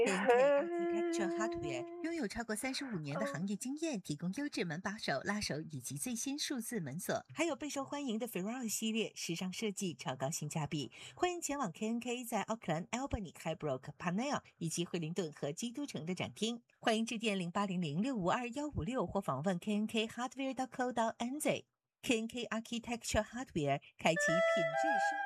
KNK Architecture Hardware 拥有超过35年的行业经验，提供优质门把手、拉手以及最新数字门锁，还有备受欢迎的 Ferrari 系列，时尚设计，超高性价比。欢迎前往 KNK 在奥克兰、Albany、Highbrook、Panel 以及惠灵顿和基督城的展厅。欢迎致电0800652156或访问 KNK Hardware.co.nz。KNK Architecture Hardware 开启品质生